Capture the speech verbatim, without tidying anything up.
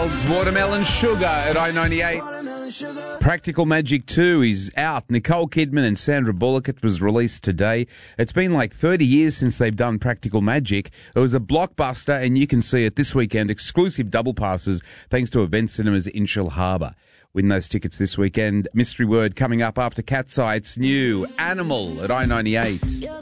Childs, Watermelon Sugar at I ninety-eight. Practical Magic two is out. Nicole Kidman and Sandra Bullock. It was released today. It's been like thirty years since they've done Practical Magic. It was a blockbuster, and you can see it this weekend. Exclusive double passes thanks to Event Cinemas in Inshall Harbour. Win those tickets this weekend. Mystery word coming up after Cat's Eye. It's new. Animal at I ninety-eight.